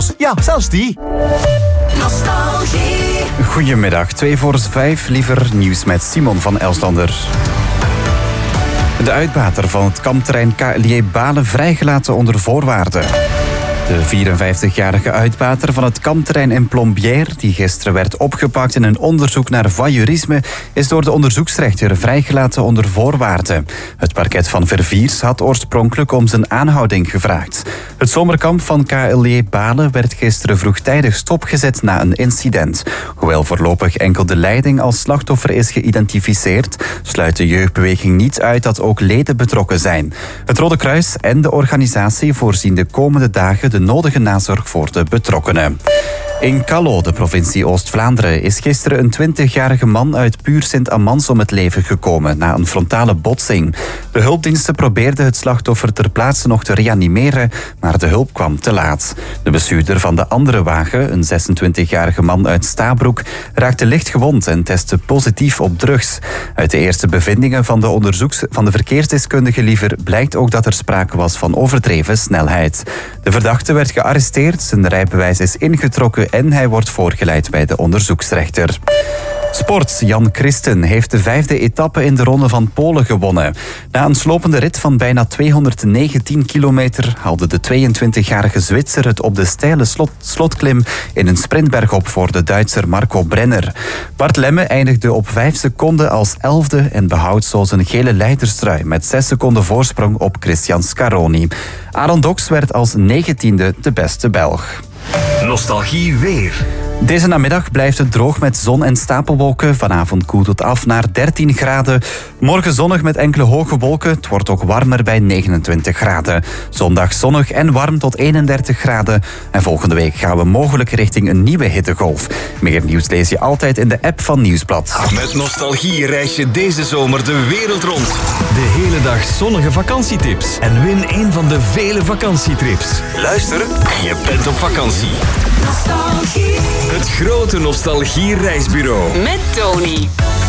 Ja, zelfs die. Nostalgie. Goedemiddag, 5:02, liever nieuws met Simon van Elslander. De uitbater van het kampterrein KLJ Balen vrijgelaten onder voorwaarden. De 54-jarige uitbater van het kampterrein in Plombières, die gisteren werd opgepakt in een onderzoek naar voyeurisme, is door de onderzoeksrechter vrijgelaten onder voorwaarden. Het parket van Verviers had oorspronkelijk om zijn aanhouding gevraagd. Het zomerkamp van KLJ Balen werd gisteren vroegtijdig stopgezet na een incident. Hoewel voorlopig enkel de leiding als slachtoffer is geïdentificeerd, sluit de jeugdbeweging niet uit dat ook leden betrokken zijn. Het Rode Kruis en de organisatie voorzien de komende dagen de nodige nazorg voor de betrokkenen. In Callot, de provincie Oost-Vlaanderen, is gisteren een 20-jarige man uit Puur-Sint-Amans om het leven gekomen na een frontale botsing. De hulpdiensten probeerden het slachtoffer ter plaatse nog te reanimeren, maar de hulp kwam te laat. De bestuurder van de andere wagen, een 26-jarige man uit Stabroek, raakte licht gewond en testte positief op drugs. Uit de eerste bevindingen van de verkeersdeskundige liever blijkt ook dat er sprake was van overdreven snelheid. De verdachte werd gearresteerd, zijn rijbewijs is ingetrokken en hij wordt voorgeleid bij de onderzoeksrechter. Sport. Jan Christen heeft de 5e etappe in de Ronde van Polen gewonnen. Na een slopende rit van bijna 219 kilometer haalde de 22-jarige Zwitser het op de steile slotklim in een sprintberg op voor de Duitser Marco Brenner. Bart Lemme eindigde op 5 seconden als 11e en behoudt zo zijn gele leiderstrui met 6 seconden voorsprong op Christian Scaroni. Aaron Doks werd als 19e de beste Belg. Nostalgie weer. Deze namiddag blijft het droog met zon en stapelwolken. Vanavond koelt het af naar 13 graden. Morgen zonnig met enkele hoge wolken. Het wordt ook warmer bij 29 graden. Zondag zonnig en warm tot 31 graden. En volgende week gaan we mogelijk richting een nieuwe hittegolf. Meer nieuws lees je altijd in de app van Nieuwsblad. Met Nostalgie reis je deze zomer de wereld rond. De hele dag zonnige vakantietips. En win een van de vele vakantietrips. Luister en je bent op vakantie. Nostalgie. Het grote Nostalgie reisbureau. Met Tony.